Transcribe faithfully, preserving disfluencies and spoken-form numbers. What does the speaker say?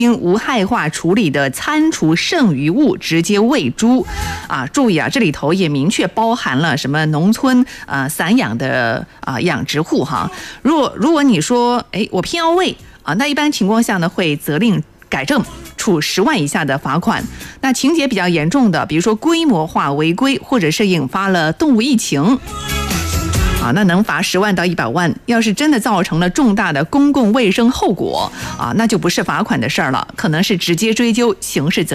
因无害化处理的餐厨剩余物直接喂猪啊，注意啊，这里头也明确包含了什么农村啊散养的啊养殖户哈。如果如果你说哎我偏要喂啊，那一般情况下呢会责令改正，处十万以下的罚款。那情节比较严重的，比如说规模化违规，或者是引发了动物疫情。啊，那能罚十万到一百万。要是真的造成了重大的公共卫生后果啊，那就不是罚款的事儿了，可能是直接追究刑事责任。